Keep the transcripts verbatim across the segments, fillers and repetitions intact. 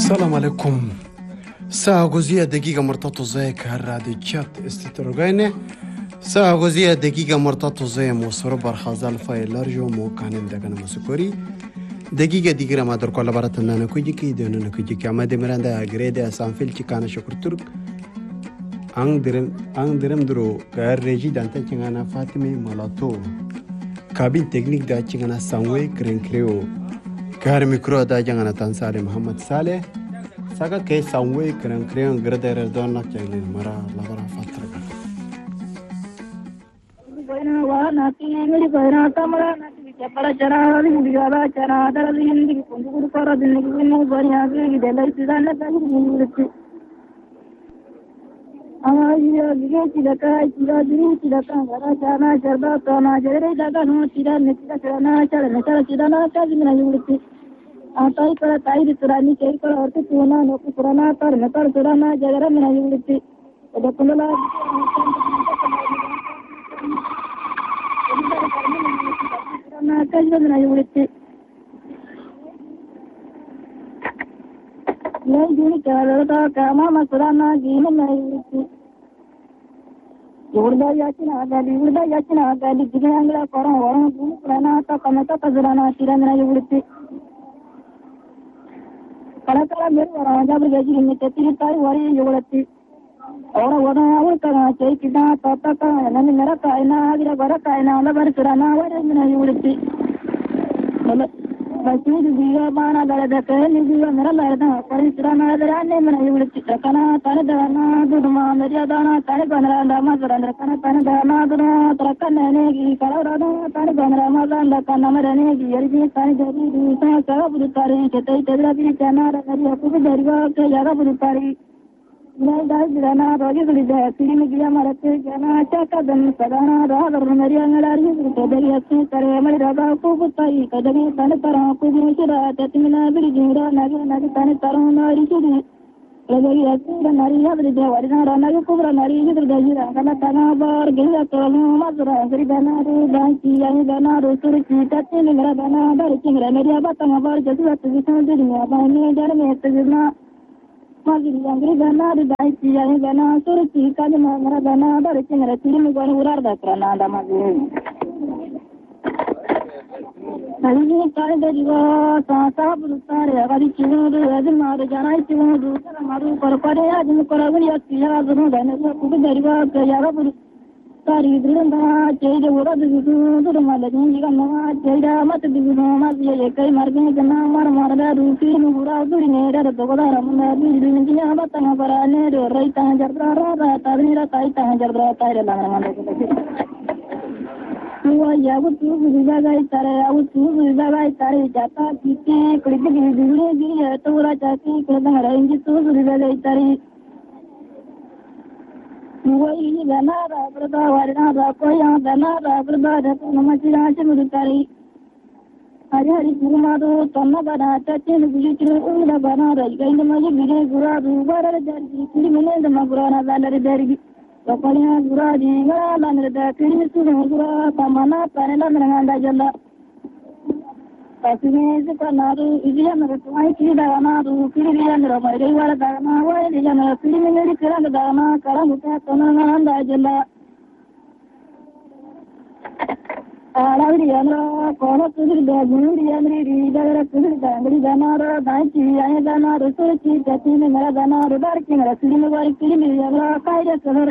السلام عليكم. ساعة جزية دقيقة مرتطو زيك هالرادي تشات استتروغيني. ساعة جزية دقيقة مرتطو زي موصرو برخازال فاي لارجو مو كانين دقنا مسكوري. دقيقة دقيقة ما دركو على براتنا نكوجيكي دينو نكوجيكي أما دي مراندا غريدة سانفيل چكانا شكر ترك. أنگ درم أنگ درم درو كار ريجي دانتا چنغانا فاطمي مالاتو. كابين تكنيك دا چنغانا سانوي كرين كريو. كار ميكرو دا چنغانا تانسالي محمد صالح. Saka ke samwe kran kriyan gradere donna chaile mara labara fatra bayna wa nati ngiri bayna kamara nati chapara chara digala chara dal hindi kundu kara dinni no banya ge delai sidana ta ngiri amaya dige chilaka chila diri chilaka gara chana charda kana jere daga no chira nitya chana chara chara chidana ka dinna ngiri आताई पर ताई रिसरानी के पर और के चुना नो को पुराना तर न तर पुराना जगरा में नहीं मिलती तो कुंडला पुराना कज में नहीं मिलती नहीं जुनी क्या लड़ता कामा मसराना जीन नहीं मिलती उड़दा याचना गाली उड़दा याचना गाली जिगे अंगला करो वरो पुराना तो कमता तजराना तीरा में नहीं मिलती कलाकार मेरे राजा बरगजी ने तेरी तारी वारी योगलती और वदा आवल करा चै किदा ताता का नन मेरा कायना आगिरा बरा कायना वाला बर सुराना वारे में योगलती मतलब बच्ची दिया बाना दरे दे के निदिया मेरा लड़दा पर सुराना दरा ने में योगलती कना तने दना दुदमा मेरी दाना तने बनरा दामा सुराना कना तने दाना दुना तरकन ने की करा रादा तने बनरा मजा लकना मरने की यरी तने जरी सा का बुतारी केते तेरा भी चना ररी अपु दरिवा के जरा बुतारी नहीं दाई दिना रोजी गुली दे सिरी में गया मारते जना चाका दन सदाना रहा दर मेरी अंगलारी के दरिया से करे मेरी राधा को बुताई कदमी तने तरह को भी चरा ततिना बिरी जिंगरा नगे नगे तने तरह नारी चुदी लगी ऐसे नारी याद दे वरना राना को कुबरा नारी इधर गजीरा कला तना बार गया तो मजरा गरी बना रे बाकी यानी बना रो सुर की तते मेरा बना दर चिंगरा मेरी बात बार जल्दी तू सुन दुनिया बाने डर में तजना मागिरी अंगरी बना रे बाकी यानी बना सुर की काज मेरा बना दर चिंगरा तिरी में गन उरार दा करना दा मागिरी नली काले दरिवा सासा बुतारे अगारी चिनो दे अजमार जानाई चिनो दू कर मारू पर परे आज में करगनी अतिया दुनो दने को दरिवा के यारा बुर तारी दृंदा चेरे ओरा दू दूर मालनी गन्ना चेरा मत दिनो मत ये कई मार्गे गन्ना मार मार दा रूपी नु बुरा दुरी ने रे दोगदा रमना बिल्डी ने जिया बतना पराने रे रैता जरदा रा तारी रा ताईता जरदा तारे लाना माने हुआ यावु तू विभागाई तारे यावु तू विभागाई तारे जाता पीते कड़ी गिरी गिरी गिरी है तो रा जाती कदम रहेंगे तू विभागाई तारे हुआ ये बना रा प्रदा वरना रा कोई यहां बना रा प्रदा तो नमची राज मुदकारी हरि हरि गुरुमारो तन्ना बना चाचे ने बिजु चिरो उला बना रा गई मजे गिरे गुरा दुबार दर्जी कुड़ी मिले दमा गुराना दालरे दर्गी Pokoknya gura di mana nada kiri sudah gura pamana panela menanganda jalla. Pasine sekarang ini yang mereka kiri dana tu kiri yang mereka ini wala dana wala ini yang kiri menjadi kira dana karang kita menanganda jalla. Alam dia mereka kono kudir daging dia mereka dia kudir daging dana ro daging dia dana ro suci jadi mereka dana ro dar kiri mereka kiri mereka kiri mereka kaya seher.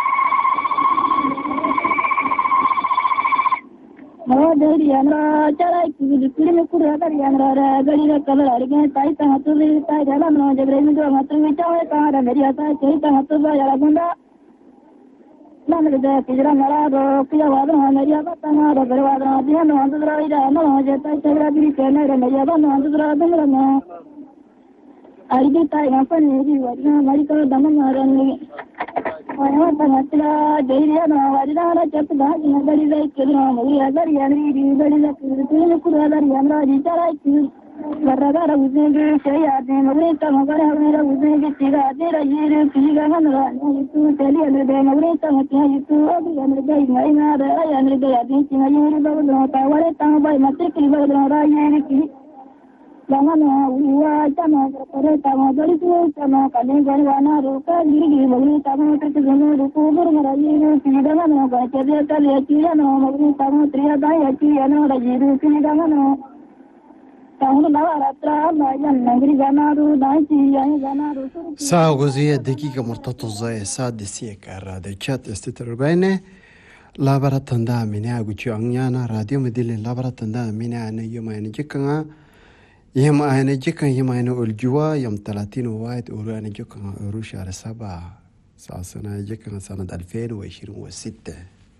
Mau dari yang cara itu kiri mereka dari yang dari kalau hari ini tay tengah tu tay jalan mau jadi itu macam macam itu ada media tay tengah tu jalan bunda. Lalu dah kira marah kira wadah media tengah ada berwadah dia no antu berai dah no jadi cara diri kena ada media no antu berai dah merana. Hari ini tay apa ni wadah mari kalau dalam orang ni. Orang tengah cila jadi dia no wadah ada cepat dah ini dari dari kira mari ada yang ini dari dari kira kira dari yang dari cara itu. Gara-gara ujian saya ada mari tengah gara-gara ujian kita ada lagi tiga orang itu tadi ada mari tengah itu ada yang ada yang ada yang ada yang tinggal yang ada bawa tahu ada tahu bawa mati kiri bawa raya ini Lamana uwa chama kore tama dari tu chama kale garwana ruka giri bagi tama tek gano ruku gur marayi ru kidanga no ga chede tale chiya no magi tama triya dai chiya no raji ru kidanga no tamu lawa ratra mayan nagri gana ru dai chiya gana ru ساعة وزية دقيقة مرتبطة زي سادسية كارادة chat استتربينه لابرا تندا مني أقول أنيانا راديو مدلين لابرا تندا مني أنا يوم أنا جكنا يوم أنا جكنا يوم أنا الجوا يوم ثلاثين واحد أورو أنا جكنا أورو شهر سبعة سنة جكنا سنة ألفين وعشرين وستة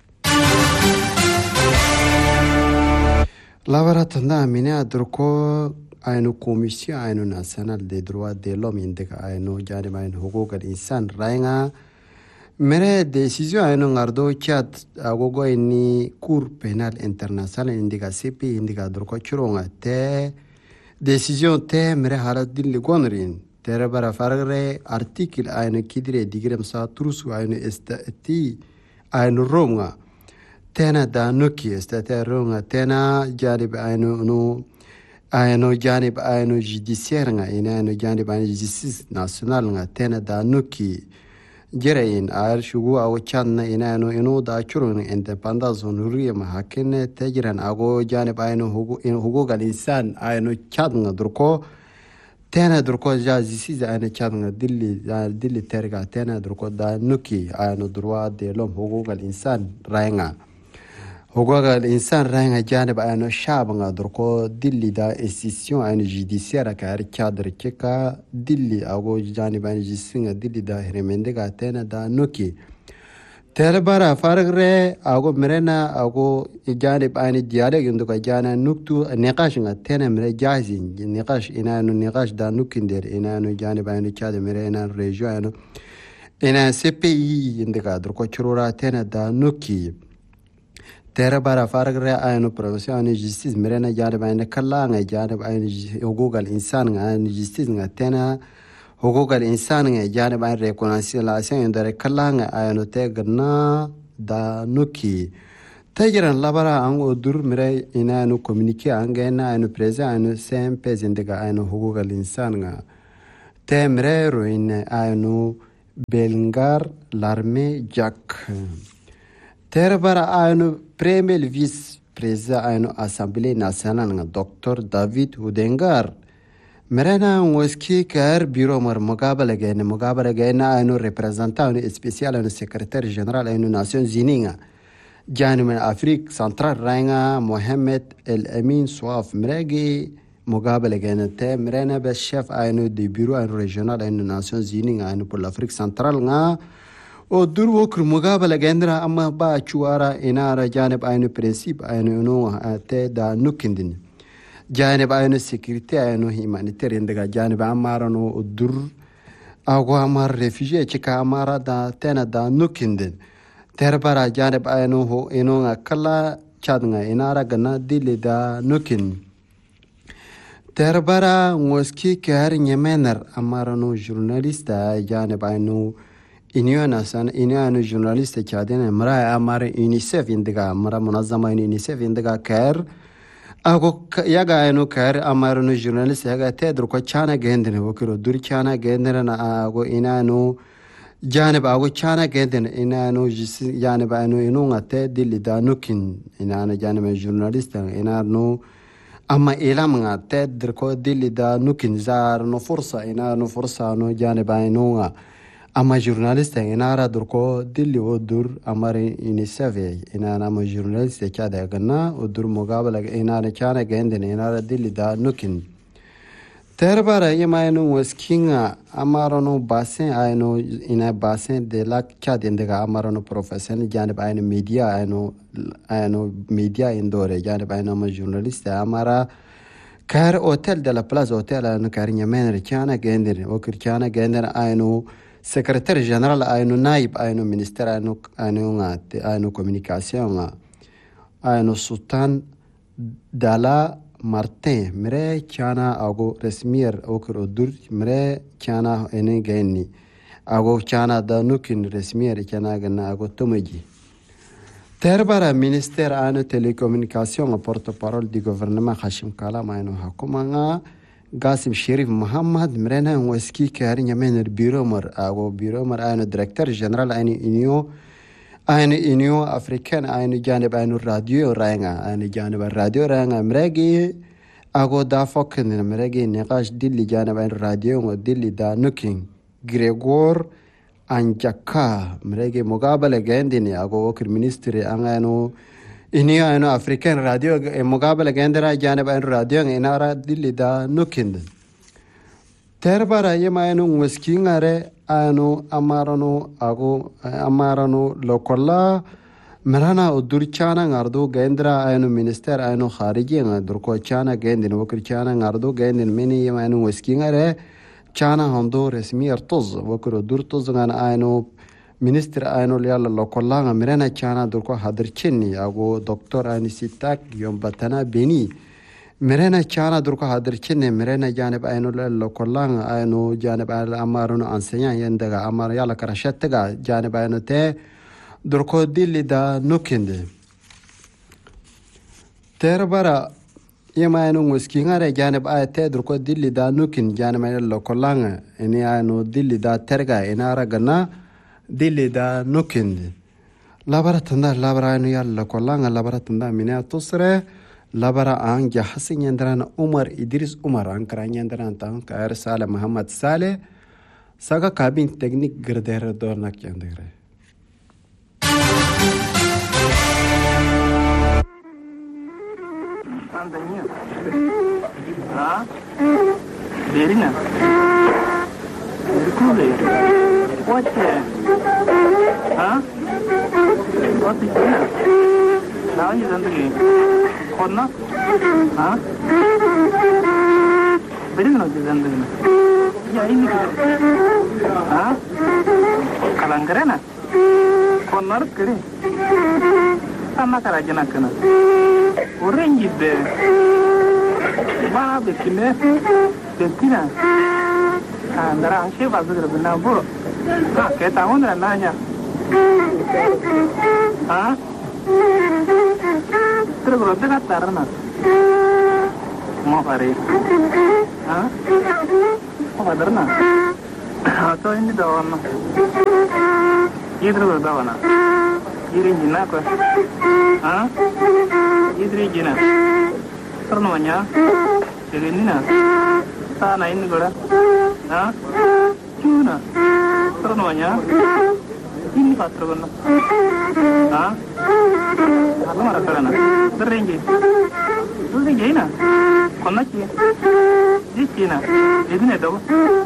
لابرا تندا مني أدركو أينو كوميسيون أينو ناسيونال دي دروا دي لوم يندك أينو جانب أينو حقوق الإنسان راينا mere décision ayno ngardo chat agogo ini cour pénal international indica C P I indica droko churonga te décision te mere halat dilli gonrin tere bara fargre article ayno kidire digrem sa trusu ayno estati ayno ronga tena da noki estati ronga tena jarib ayno no ayno janib ayno judiciaire nga ina ayno janib ayno justice national nga tena da noki jerayin ar shugu awo channa ina no ino da churun independence onuriya ma hakene tajran ago janib ayno hugu in hugu gal insan ayno chadnga durko tena durko ja justice ayno chadnga dilli dilli terga tena durko da nuki ayno droit de l'homme hugu gal insan rainga حقوق الإنسان رأينا جانب أنه شعبنا دركو دلي دا institution أنه judiciaire كهر كادر كيكا دلي أو جانب أنه جسنا دلي دا هرمندة كاتنا دا نوكي تلبارا فرق رأي أو مرنا أو جانب أنه ديالك يندو كجانا نكتو نقاش نتنا مرة جاهزين نقاش إنا أنه نقاش دا نوكيندر إنا أنه جانب أنه كادر مرة إنا ريجو أنه إنا سي بي إي يندك دركو شرورا تنا دا نوكي ترى برا فرق رأي أنه بروفيسيون جستيس مرنا جانب أنه كلا جانب أنه حقوق الإنسان أنه جستيس نتنا حقوق الإنسان جانب أنه ريكونسيلاسيون يندر كلا أنه تجنا دا نوكي تجرن لبرا أنه دور مرا إنا أنه كومينيكي أنجنا أنه بريزا أنه سام بيزندقا أنه حقوق الإنسان تمرر روين أنه بلغار لارمي جاك تربرا أنه بريميل فيس بريزا أنه أسامبلي ناسيونال دكتور دافيد هودنغار مرنا وسكي كار بيرو مر مقابلة جينا مقابلة جينا أنه ريبريزنتان اسبيسيال أنه سكرتير جنرال أنه ناسيون زينينا جانو من أفريق سنترال راينا محمد الأمين صواف مراجي مقابلة جينا تا مرنا بس شاف أنه دي بيرو أنه ريجونال أنه ناسيون زينينا أنه بول أفريق سنترال نا ودور وكر مقابلة جندرا أما با شوارا إنارا جانب أينو برنسيب أينو إنو تدا نوكندين جانب أينو سيكريتي أينو هيمانيتيرين دغا جانب أمارانو الدور أغو أمار ريفيجي چكا أمارا دا تينا دا نوكندين تربارا جانب أينو هو إنو كلا چادنغا إنارا غنا ديلي دا نوكن تربارا موسكي كهر نيمينر أمارانو جورناليستا جانب أينو إنيانا سان إنيانا جورناليست كادين مرا أمار يونيسيف يندقا مرا منظمة يونيسيف يندقا كير أكو ياغا إنو كير أمار نو جورناليست ياغا تدرو كو چانا جهندن وكرو دور چانا جهندن أكو إنانو جانب أكو چانا جهندن إنانو جانب إنو إنو غاتي ديلي دا نوكين إنانا جانب جورناليست إنانو أما إلام غاتي دركو ديلي دا نوكين زار نو فرصة إنانو فرصة نو جانب إنو أما جورناليست إنارا دركو دلي ودور أماري إنسافي إنارا أما جورناليست كذا كنا ودور مقابلة إنارا كان عندن إنارا دلي دا نوكين تربارا يما إنو وسكينغا أمارانو باسين إنو إنا باسين دلاك كذا عندك أمارانو بروفيسيون جانب إنو ميديا إنو إنو ميديا إندوري جانب إنو أما جورناليست أمارا كار أوتيل دلا بلاز أوتيل إنو كارينيا مينر كان عندن وكر كان عندن إنو سكرتير جنرال أينو نائب أينو منستر أينو أينو غات أينو كوميونيكاسيون أينو سلطان دالا مارتين مرة كانا أو رسمير أو كرودور مرة كانا إني جيني أو كانا دانوكين رسمير كانا جنا أو تومجي تربرا منستر أينو تيليكوميونيكاسيون بورتو بارول دي غوفرنمان خشم كلام أينو حكومة Qasim Sharif Muhammad mrena waski kar nyamen biro mar ago biro mar ayno director general ayno inyo ayno inyo african ayno janib ayno radio ranga ayno janib radio ranga mregi ago da fokken mregi niqash dilli janib ayno radio wa dilli da nuking Gregor Anjaka mregi mugabala gendini ago okir ministry angano inyo ayno african radio mugabala gendera janib ayno radio inara dilli da nukind terbara yema ayno waskingare ayno amarano ago amarano lokolla مرنا ودرچانا ناردو گندرا اینو منستر اینو خارجی ندرکو چانا گندن وکر چانا ناردو گندن منی یم اینو وسکینگره چانا هندو رسمی ارتز وکر درتز غن اینو منستر اینو لیال لوکلا مرنا چانا درکو حدرچنی اگو دکتر اینی سیتاک یوم بتنا بینی مرنا چانا درکو حدرچنی مرنا جانب اینو لوکلا اینو جانب امارونو انسیان یندگا امار یالا کرشتگا جانب اینو ته درکو دیلی دا نوکنده تر برا یما اینو مسکینگاره جانب آیته درکو دیلی دا نوکن جانب اینو لکلانگه اینی اینو دیلی دا ترگا اینا را گنا دیلی دا نوکنده لابرا تنده لابرا اینو یا لکلانگه لابرا تنده منیا تصره لابرا آنجا حسین یندران عمر ادریس عمر آنکران یندران تان که سال محمد ساله ساگا کابین تکنیک گردهر دورنک یندگره Andania. Ah? Berina. Berkule. What's that? Huh? What's it? Now you don't get. Corna? Huh? Berina no doesn't do. Yeah, in the. Huh? Kalangarana. Corner kere. Sama karajana kana. Orange de. Mana bekine. Bekina. Andara ashe bazıgır bina bu. Ha keta onda nanya. Ha? Terus berarti kan tarana. Mau pare. Ha? Mau tarana. Atau ini dawana. Idru dawana. Irin jina ko. Ha? Idri jina. Ternuanya. Jadi ini na. Sana ini gora. Ha? Cuna. Ternuanya. Ini patro kono. Ha? Apa marah karena? Terengi. Terengi na. Kona cie. Di Cina. Jadi ne do.